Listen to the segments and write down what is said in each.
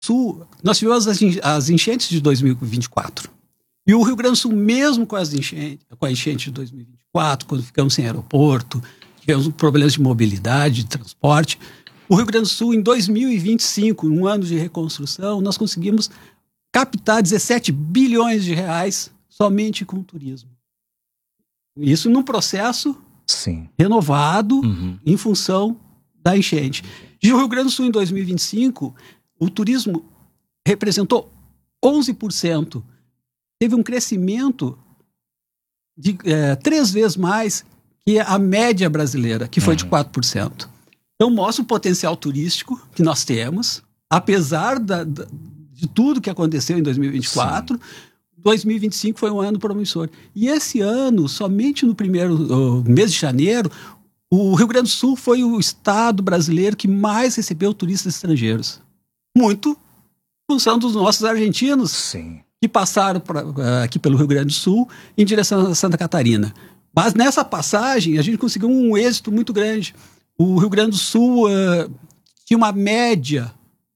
Sul, nós tivemos as enchentes de 2024. E o Rio Grande do Sul, mesmo com a enchente de 2024, quando ficamos sem aeroporto, tivemos problemas de mobilidade, de transporte, o Rio Grande do Sul, em 2025, um ano de reconstrução, nós conseguimos captar 17 bilhões de reais somente com o turismo. Isso num processo renovado em função da enchente. E o Rio Grande do Sul, em 2025, o turismo representou 11%. Teve um crescimento de 3 vezes mais que a média brasileira, que foi de 4%. Então, mostra o potencial turístico que nós temos, apesar de tudo que aconteceu em 2024, 2025 foi um ano promissor. E esse ano, somente no primeiro mês de janeiro, o Rio Grande do Sul foi o estado brasileiro que mais recebeu turistas estrangeiros. Muito em função dos nossos argentinos que passaram aqui pelo Rio Grande do Sul em direção a Santa Catarina. Mas nessa passagem, a gente conseguiu um êxito muito grande. O Rio Grande do Sul tinha uma média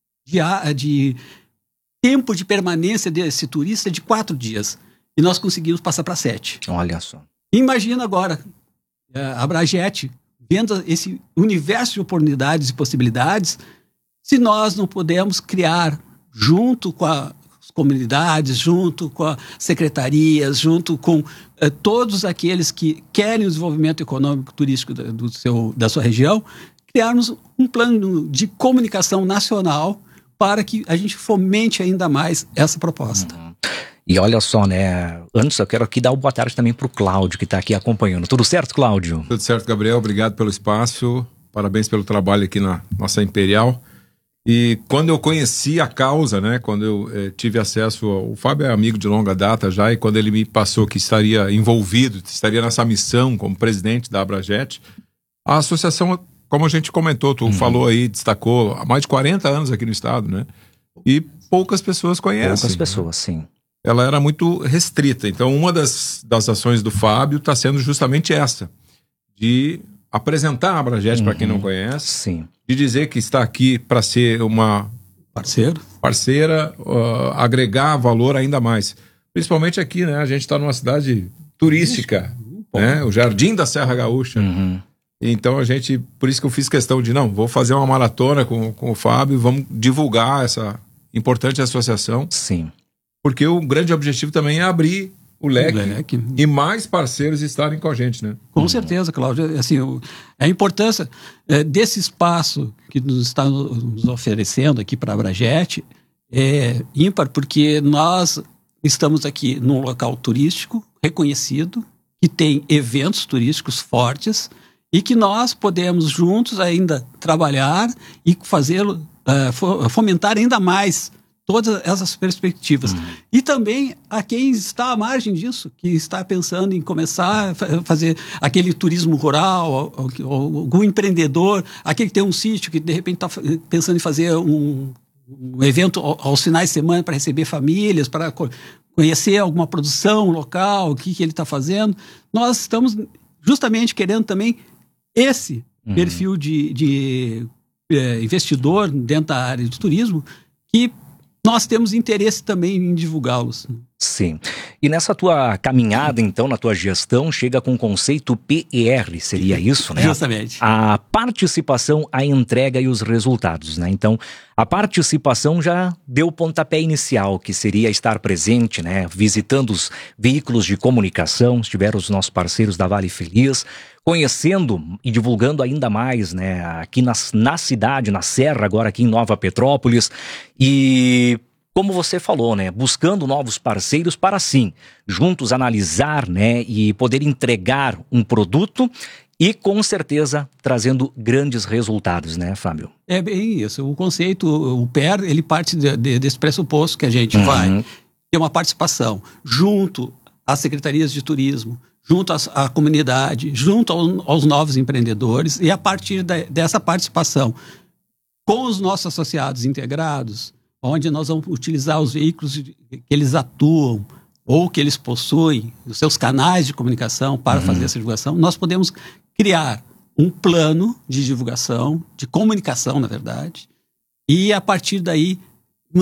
de tempo de permanência desse turista de 4 dias. E nós conseguimos passar para 7. Olha só. Imagina agora a Abrajet vendo esse universo de oportunidades e possibilidades, se nós não podemos criar, junto com as comunidades, junto com as secretarias, junto com todos aqueles que querem o desenvolvimento econômico turístico da sua região, criarmos um plano de comunicação nacional para que a gente fomente ainda mais essa proposta. E olha só, né? Antes eu quero aqui dar uma boa tarde também para o Cláudio, que está aqui acompanhando. Tudo certo, Cláudio? Tudo certo, Gabriel. Obrigado pelo espaço. Parabéns pelo trabalho aqui na nossa Imperial. E quando eu conheci a causa, né? Quando eu tive acesso... O Fábio é amigo de longa data já, e quando ele me passou que estaria envolvido, estaria nessa missão como presidente da Abrajet, a associação, como a gente comentou, tu falou aí, destacou, há mais de 40 anos aqui no estado, né? E poucas pessoas conhecem. Poucas pessoas, sim. Ela era muito restrita. Então, uma das ações do Fábio está sendo justamente essa, de apresentar a Abrajet para quem não conhece, sim, de dizer que está aqui para ser uma parceira, agregar valor ainda mais. Principalmente aqui, né? A gente está numa cidade turística, né? O Jardim da Serra Gaúcha. Então, por isso que eu fiz questão de, vou fazer uma maratona com o Fábio, vamos divulgar essa importante associação. Sim. Porque o grande objetivo também é abrir o leque e mais parceiros estarem com a gente, né? Com certeza, Cláudio. Assim, a importância desse espaço que nos está nos oferecendo aqui para a Abrajet é ímpar, porque nós estamos aqui num local turístico reconhecido, que tem eventos turísticos fortes e que nós podemos juntos ainda trabalhar e fazê-lo, fomentar ainda mais todas essas perspectivas. E também a quem está à margem disso, que está pensando em começar a fazer aquele turismo rural, ou algum empreendedor, aquele que tem um sítio que de repente está pensando em fazer um evento aos finais de semana para receber famílias, para conhecer alguma produção local, o que ele está fazendo. Nós estamos justamente querendo também esse perfil de investidor dentro da área de turismo, que nós temos interesse também em divulgá-los. Sim. E nessa tua caminhada, então, na tua gestão, chega com o conceito PER, seria isso, né? Justamente. A participação, a entrega e os resultados, né? Então, a participação já deu o pontapé inicial, que seria estar presente, né? Visitando os veículos de comunicação, estiveram os nossos parceiros da Vale Feliz, conhecendo e divulgando ainda mais, né? Aqui na cidade, na Serra, agora aqui em Nova Petrópolis. E, como você falou, né? Buscando novos parceiros para, sim, juntos analisar, né? E poder entregar um produto e, com certeza, trazendo grandes resultados, né, Fábio? É bem isso. O conceito, o PER, ele parte desse pressuposto que a gente vai ter uma participação junto às secretarias de turismo, junto à comunidade, junto aos novos empreendedores, e a partir dessa participação com os nossos associados integrados, onde nós vamos utilizar os veículos que eles atuam ou que eles possuem, os seus canais de comunicação para fazer essa divulgação, nós podemos criar um plano de divulgação, de comunicação, na verdade, e a partir daí